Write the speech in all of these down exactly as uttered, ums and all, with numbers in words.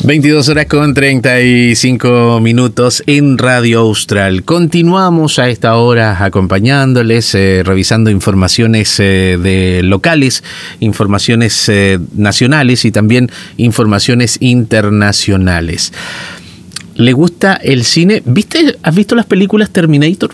veintidós horas con treinta y cinco minutos en Radio Austral. Continuamos a esta hora acompañándoles, eh, revisando informaciones eh, de locales, informaciones eh, nacionales y también informaciones internacionales. ¿Le gusta el cine? ¿Viste, ¿Has visto las películas Terminator?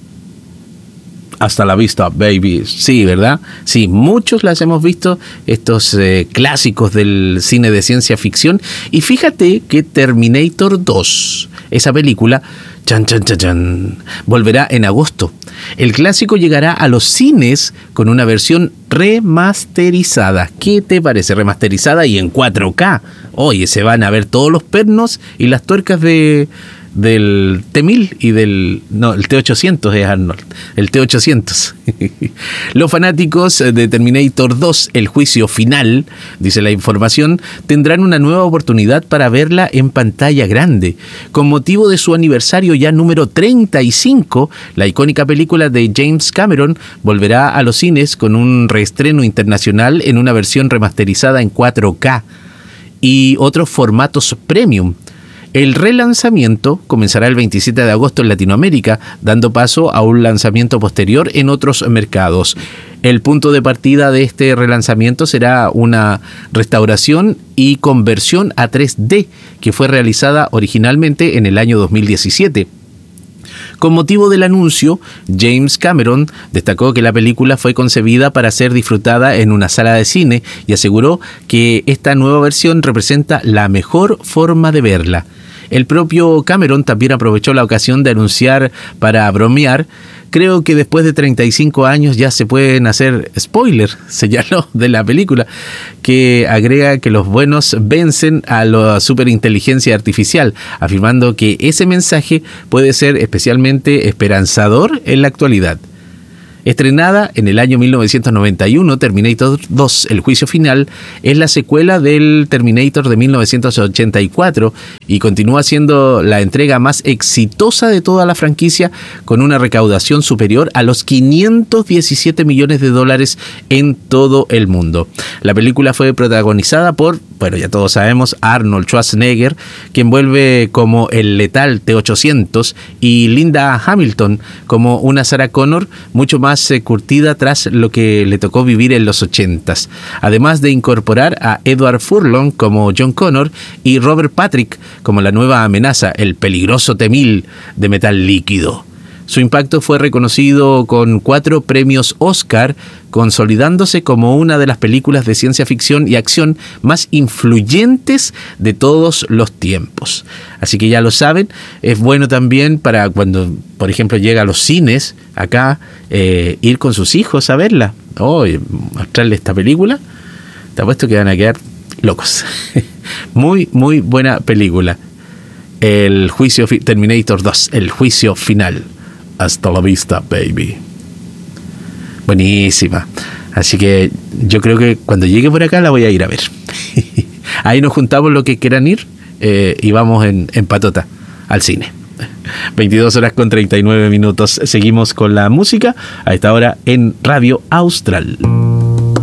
Hasta la vista, baby. Sí, ¿verdad? Sí, muchos las hemos visto, estos eh, clásicos del cine de ciencia ficción. Y fíjate que Terminator dos, esa película, chan, chan, chan, chan, volverá en agosto. El clásico llegará a los cines con una versión remasterizada. ¿Qué te parece? Remasterizada y en cuatro K. Oye, se van a ver todos los pernos y las tuercas de... del T mil y del... no, el T ochocientos es Arnold, el T ochocientos. Los fanáticos de Terminator dos, el juicio final, dice la información, tendrán una nueva oportunidad para verla en pantalla grande. Con motivo de su aniversario ya número treinta y cinco, la icónica película de James Cameron volverá a los cines con un reestreno internacional en una versión remasterizada en cuatro K y otros formatos premium. El relanzamiento comenzará el veintisiete de agosto en Latinoamérica, dando paso a un lanzamiento posterior en otros mercados. El punto de partida de este relanzamiento será una restauración y conversión a tres D, que fue realizada originalmente en el año dos mil diecisiete. Con motivo del anuncio, James Cameron destacó que la película fue concebida para ser disfrutada en una sala de cine y aseguró que esta nueva versión representa la mejor forma de verla. El propio Cameron también aprovechó la ocasión de anunciar para bromear: creo que después de treinta y cinco años ya se pueden hacer spoilers, señaló, de la película, que agrega que los buenos vencen a la superinteligencia artificial, afirmando que ese mensaje puede ser especialmente esperanzador en la actualidad. Estrenada en el año mil novecientos noventa y uno, Terminator dos, el juicio final, es la secuela del Terminator de mil novecientos ochenta y cuatro y continúa siendo la entrega más exitosa de toda la franquicia, con una recaudación superior a los quinientos diecisiete millones de dólares en todo el mundo. La película fue protagonizada por, bueno, ya todos sabemos, Arnold Schwarzenegger, quien vuelve como el letal T ochocientos, y Linda Hamilton como una Sarah Connor mucho más curtida tras lo que le tocó vivir en los ochentas, además de incorporar a Edward Furlong como John Connor y Robert Patrick como la nueva amenaza, el peligroso T mil de metal líquido. Su impacto fue reconocido con cuatro premios Oscar, consolidándose como una de las películas de ciencia ficción y acción más influyentes de todos los tiempos. Así que ya lo saben, es bueno también para cuando, por ejemplo, llega a los cines acá, eh, ir con sus hijos a verla. Oh, mostrarle esta película, te apuesto que van a quedar locos. Muy, muy buena película. El juicio, Terminator dos, el juicio final. Hasta la vista, baby. Buenísima. Así que yo creo que cuando llegue por acá la voy a ir a ver. Ahí nos juntamos los que quieran ir eh, y vamos en, en patota al cine. veintidós horas con treinta y nueve minutos. Seguimos con la música a esta hora en Radio Austral.